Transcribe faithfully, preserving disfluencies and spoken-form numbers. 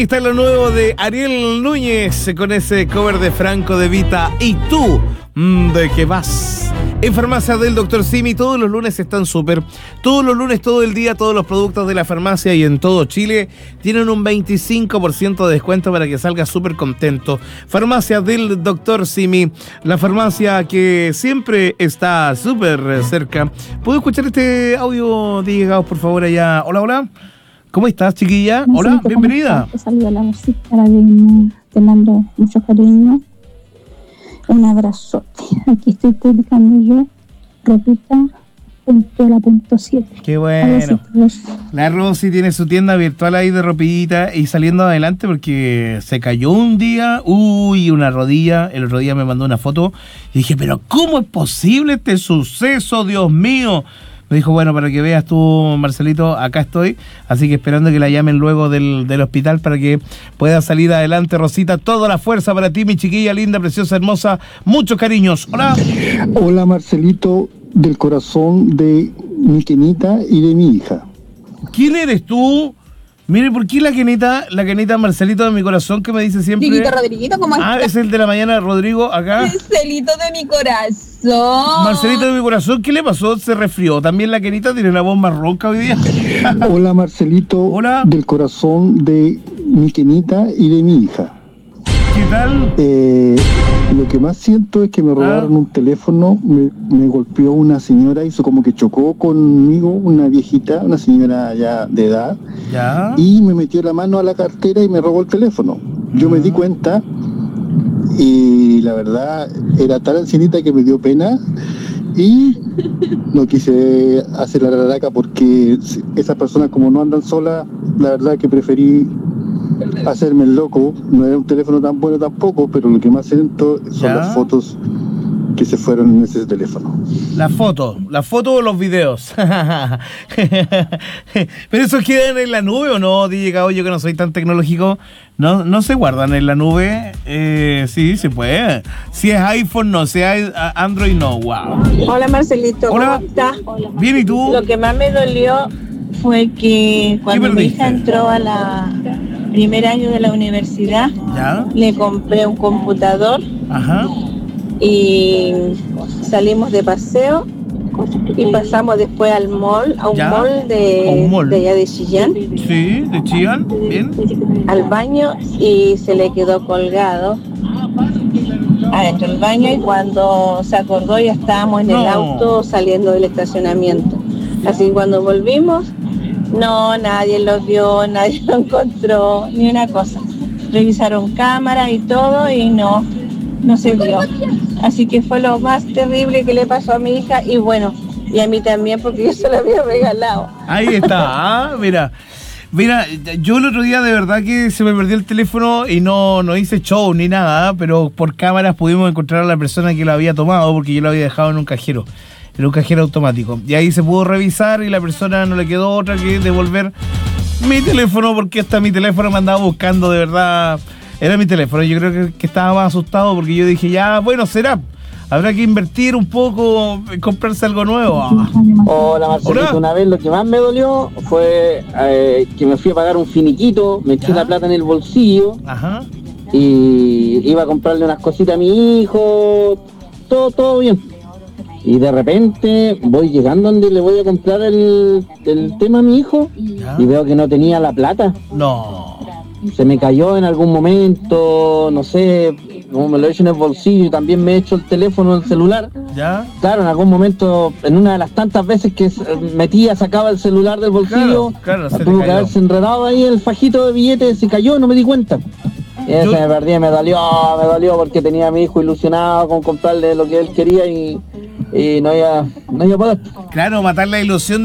Ahí está lo nuevo de Ariel Núñez con ese cover de Franco De Vita. ¿Y tú? ¿De qué vas? En Farmacia del doctor Simi todos los lunes están súper. Todos los lunes, todo el día, todos los productos de la farmacia y en todo Chile tienen un veinticinco por ciento de descuento para que salgas súper contento. Farmacia del doctor Simi, la farmacia que siempre está súper cerca. ¿Puedo escuchar este audio, Diego, por favor, allá? Hola, hola. ¿Cómo estás, chiquilla? No, hola, sí, bienvenida. Te saludo la música, te, te mando mucho cariño. Un abrazote. Aquí estoy publicando yo, ropita punto la punto siete. Qué bueno. La Rosy tiene su tienda virtual ahí de ropita y saliendo adelante porque se cayó un día, uy, una rodilla, el otro día me mandó una foto y dije, pero ¿cómo es posible este suceso, Dios mío? Me dijo, bueno, para que veas tú, Marcelito, acá estoy, así que esperando que la llamen luego del, del hospital para que pueda salir adelante, Rosita. Toda la fuerza para ti, mi chiquilla linda, preciosa, hermosa. Muchos cariños. Hola. Hola, Marcelito, del corazón de mi Kenita y de mi hija. ¿Quién eres tú? Mire, ¿por qué la Kenita, la Kenita Marcelito de mi corazón que me dice siempre? Chiquito Rodriguito, ¿cómo estás? Ah, es el de la mañana, Rodrigo, acá. Marcelito de mi corazón. Marcelito de mi corazón, ¿qué le pasó? ¿Se resfrió? También la Kenita tiene la voz más ronca hoy día. Hola, Marcelito. Hola. Del corazón de mi Kenita y de mi hija. ¿Qué tal? Eh, lo que más siento es que me robaron ah. un teléfono, me, me golpeó una señora, hizo como que chocó conmigo, una viejita, una señora ya de edad, ¿Ya? Y me metió la mano a la cartera y me robó el teléfono. Yo uh-huh. me di cuenta y la verdad era tan ancianita que me dio pena y no quise hacer la raraca porque esas personas como no andan solas, la verdad que preferí hacerme el loco. No era un teléfono tan bueno tampoco, pero lo que más siento son ¿Ya? las fotos que se fueron en ese teléfono. Las fotos, las fotos o los videos. ¿Pero esos quedan en la nube o no? D J, yo que no soy tan tecnológico, no, no se guardan en la nube. Eh, sí, se puede. Si es iPhone, no. Si es Android, no. Wow. Hola, Marcelito. Hola. ¿Cómo estás? Bien, ¿y tú? Lo que más me dolió fue que cuando mi hija entró a la primer año de la universidad, ¿Ya? le compré un computador. Ajá. Y salimos de paseo y pasamos después al mall, a un ¿Ya? mall de, un mall de allá de Chillán. Sí, de Chillán, bien. Al baño y se le quedó colgado adentro del baño y cuando se acordó ya estábamos en no. el auto saliendo del estacionamiento. Así que cuando volvimos, no, nadie lo vio, nadie lo encontró, ni una cosa. Revisaron cámaras y todo y no, no se vio. Así que fue lo más terrible que le pasó a mi hija y bueno, y a mí también porque yo se lo había regalado. Ahí está, ah, mira. Mira, yo el otro día de verdad que se me perdió el teléfono y no, no hice show ni nada, pero por cámaras pudimos encontrar a la persona que lo había tomado porque yo lo había dejado en un cajero, en un cajero automático. Y ahí se pudo revisar y la persona no le quedó otra que devolver mi teléfono porque hasta mi teléfono me andaba buscando, de verdad. Era mi teléfono, yo creo que, que estaba más asustado porque yo dije, ya, bueno, será. Habrá que invertir un poco, comprarse algo nuevo. Hola, Marcelito. Hola. Una vez lo que más me dolió fue eh, que me fui a pagar un finiquito, me eché ¿Ya? la plata en el bolsillo. Ajá. Y iba a comprarle unas cositas a mi hijo, todo, todo bien. Y de repente voy llegando donde le voy a comprar el, el tema a mi hijo ¿Ya? y veo que no tenía la plata. No. Se me cayó en algún momento, no sé, como me lo he hecho en el bolsillo y también me he hecho el teléfono, el celular. ¿Ya? Claro, en algún momento, en una de las tantas veces que metía, sacaba el celular del bolsillo, claro, claro, tuvo que haberse enredado ahí el fajito de billetes, se cayó, no me di cuenta. Y ese Yo... me perdí, me dolió, me dolió porque tenía a mi hijo ilusionado con comprarle lo que él quería y, y no iba, no iba a poder. Claro, matar la ilusión